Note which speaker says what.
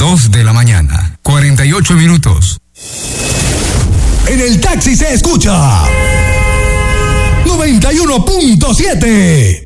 Speaker 1: 2 de la mañana, 48 minutos.
Speaker 2: En el taxi se escucha 91.7.